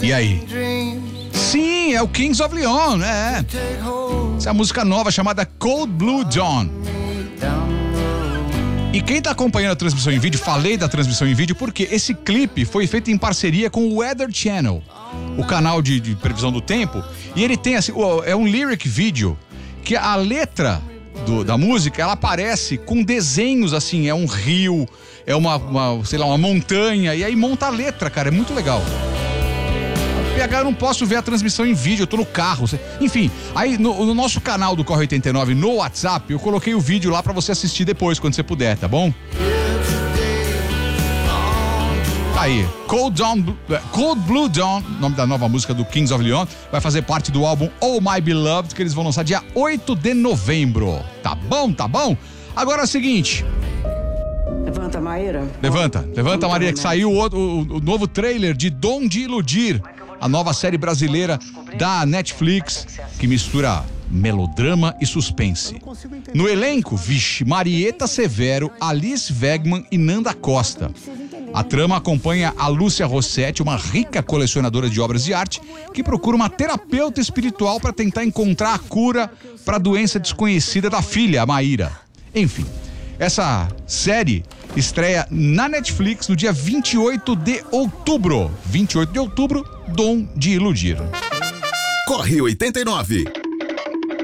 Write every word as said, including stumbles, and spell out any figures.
E aí? Sim, é o Kings of Leon, né? Essa é a música nova chamada Cold Blue Dawn. E quem tá acompanhando a transmissão em vídeo, falei da transmissão em vídeo porque esse clipe foi feito em parceria com o Weather Channel, o canal de, de previsão do tempo, e ele tem assim, é um lyric video, que a letra do, da música, ela aparece com desenhos assim, é um rio, é uma, uma, sei lá, uma montanha, e aí monta a letra, cara, é muito legal. P H, eu não posso ver a transmissão em vídeo, eu tô no carro. Enfim, aí no, no nosso canal do Corre oitenta e nove no WhatsApp, eu coloquei o vídeo lá pra você assistir depois, quando você puder, tá bom? Tá aí, Cold, Dawn, Cold Blue Dawn, nome da nova música do Kings of Leon, vai fazer parte do álbum Oh My Beloved, que eles vão lançar dia oito de novembro. Tá bom, tá bom? Agora é o seguinte... Levanta, Maíra. Levanta, levanta, Maria, que saiu o, o, o novo trailer de Dom de Iludir, a nova série brasileira da Netflix, que mistura melodrama e suspense. No elenco, vixe, Marieta Severo, Alice Wegman e Nanda Costa. A trama acompanha a Lúcia Rossetti, uma rica colecionadora de obras de arte, que procura uma terapeuta espiritual para tentar encontrar a cura para a doença desconhecida da filha, a Maíra. Enfim, essa série estreia na Netflix no dia vinte e oito de outubro. vinte e oito de outubro, Dom de Iludir. Corre oitenta e nove.